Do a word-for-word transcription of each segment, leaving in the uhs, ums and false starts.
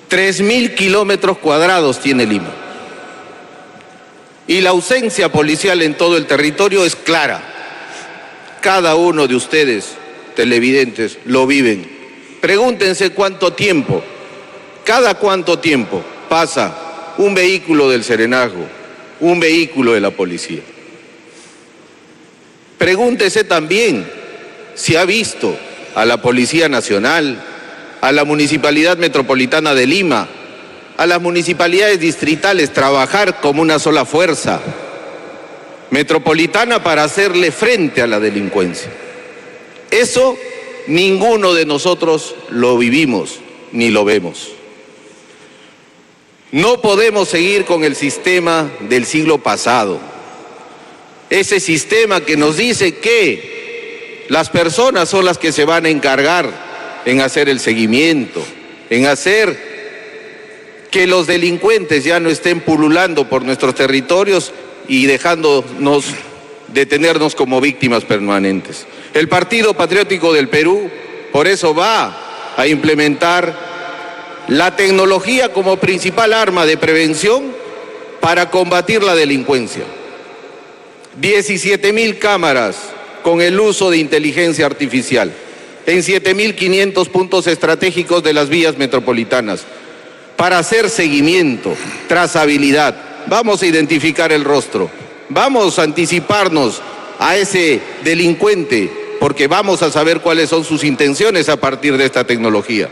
Tres mil kilómetros cuadrados tiene Lima. Y la ausencia policial en todo el territorio es clara. Cada uno de ustedes, televidentes, lo viven. Pregúntense cuánto tiempo, cada cuánto tiempo pasa un vehículo del Serenazgo, un vehículo de la policía. Pregúntese también si ha visto a la Policía Nacional, a la Municipalidad Metropolitana de Lima, a las municipalidades distritales trabajar como una sola fuerza metropolitana para hacerle frente a la delincuencia. Eso ninguno de nosotros lo vivimos ni lo vemos. No podemos seguir con el sistema del siglo pasado. Ese sistema que nos dice que las personas son las que se van a encargar en hacer el seguimiento, en hacer que los delincuentes ya no estén pululando por nuestros territorios y dejándonos detenernos como víctimas permanentes. El Partido Patriótico del Perú, por eso va a implementar la tecnología como principal arma de prevención para combatir la delincuencia. diecisiete mil cámaras con el uso de inteligencia artificial en siete mil quinientos puntos estratégicos de las vías metropolitanas para hacer seguimiento, trazabilidad. Vamos a identificar el rostro, vamos a anticiparnos a ese delincuente porque vamos a saber cuáles son sus intenciones a partir de esta tecnología.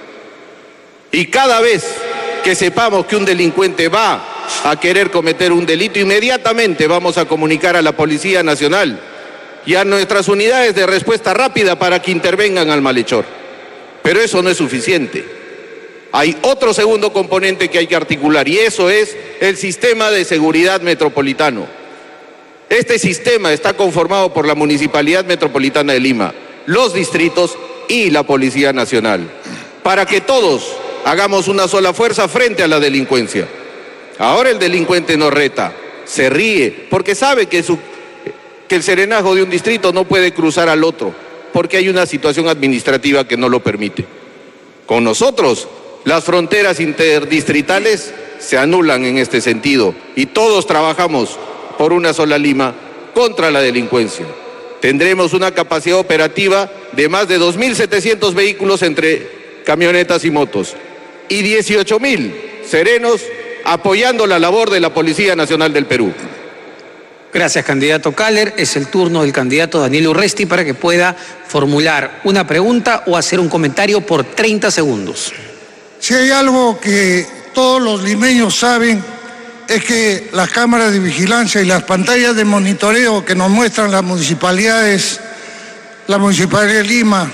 Y cada vez que sepamos que un delincuente va a querer cometer un delito, inmediatamente vamos a comunicar a la Policía Nacional y a nuestras unidades de respuesta rápida para que intervengan al malhechor. Pero eso no es suficiente. Hay otro segundo componente que hay que articular y eso es el sistema de seguridad metropolitano. Este sistema está conformado por la Municipalidad Metropolitana de Lima, los distritos y la Policía Nacional, para que todos hagamos una sola fuerza frente a la delincuencia. Ahora el delincuente nos reta, se ríe, porque sabe que, su, que el serenazgo de un distrito no puede cruzar al otro, porque hay una situación administrativa que no lo permite. Con nosotros, las fronteras interdistritales se anulan en este sentido y todos trabajamos por una sola Lima contra la delincuencia. Tendremos una capacidad operativa de más de dos mil setecientos vehículos entre camionetas y motos y dieciocho mil serenos apoyando la labor de la Policía Nacional del Perú. Gracias, candidato Kaller. Es el turno del candidato Daniel Urresti para que pueda formular una pregunta o hacer un comentario por treinta segundos. Si hay algo que todos los limeños saben es que las cámaras de vigilancia y las pantallas de monitoreo que nos muestran las municipalidades, la Municipalidad de Lima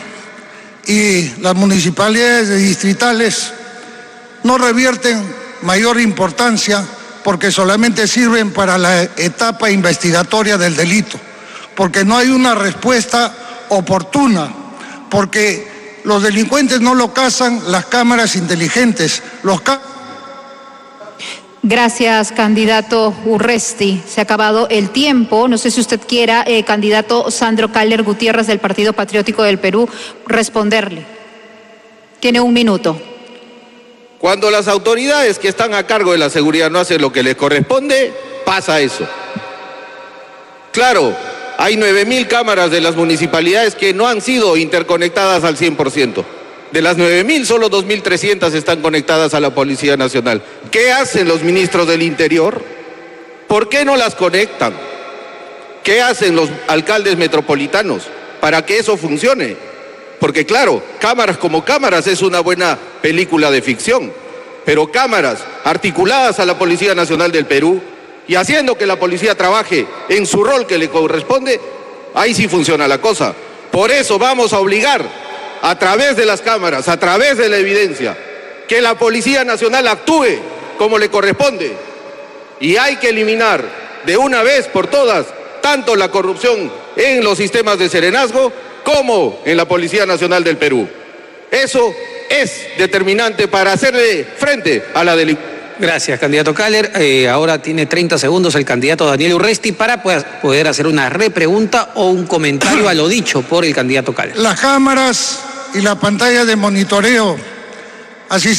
y las municipalidades distritales no revierten mayor importancia porque solamente sirven para la etapa investigatoria del delito, porque no hay una respuesta oportuna, porque los delincuentes no lo cazan las cámaras inteligentes, los ca Gracias, candidato Urresti. Se ha acabado el tiempo. No sé si usted quiera, eh, candidato Sandro Kaller Gutiérrez del Partido Patriótico del Perú, responderle. Tiene un minuto. Cuando las autoridades que están a cargo de la seguridad no hacen lo que les corresponde, pasa eso. Claro, hay nueve mil cámaras de las municipalidades que no han sido interconectadas al cien por ciento. De las nueve mil, solo dos mil trescientas están conectadas a la Policía Nacional. ¿Qué hacen los ministros del Interior? ¿Por qué no las conectan? ¿Qué hacen los alcaldes metropolitanos para que eso funcione? Porque claro, cámaras como cámaras es una buena película de ficción, pero cámaras articuladas a la Policía Nacional del Perú y haciendo que la policía trabaje en su rol que le corresponde, ahí sí funciona la cosa. Por eso vamos a obligar a través de las cámaras, a través de la evidencia, que la Policía Nacional actúe como le corresponde. Y hay que eliminar de una vez por todas tanto la corrupción en los sistemas de serenazgo como en la Policía Nacional del Perú. Eso es determinante para hacerle frente a la delincuencia. Gracias, candidato Kaller. Eh, ahora tiene treinta segundos el candidato Daniel Urresti para poder hacer una repregunta o un comentario a lo dicho por el candidato Kaller. Las cámaras y la pantalla de monitoreo, así